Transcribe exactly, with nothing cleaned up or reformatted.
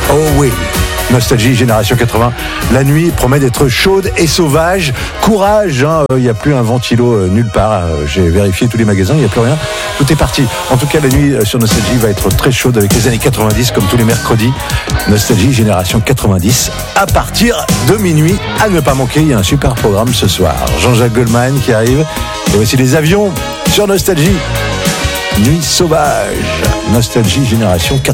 Oh oui, Nostalgie Génération quatre-vingts. La nuit promet d'être chaude et sauvage. Courage, hein, il n'y a plus un ventilo euh, nulle part. Euh, J'ai vérifié tous les magasins, il n'y a plus rien. Tout est parti. En tout cas, la nuit euh, sur Nostalgie va être très chaude avec les années quatre-vingt-dix, comme tous les mercredis. Nostalgie Génération quatre-vingt-dix, à partir de minuit. À ne pas manquer, il y a un super programme ce soir. Jean-Jacques Goldman qui arrive. Et voici les avions sur Nostalgie. Nuit sauvage. Nostalgie Génération quatre-vingt-dix.